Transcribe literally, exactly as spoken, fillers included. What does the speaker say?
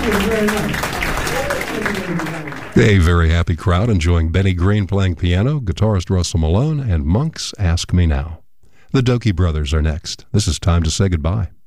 you very much. A very happy crowd enjoying Benny Green playing piano, guitarist Russell Malone, and Monk's Ask Me Now. The Dokie Brothers are next. This is time to say goodbye.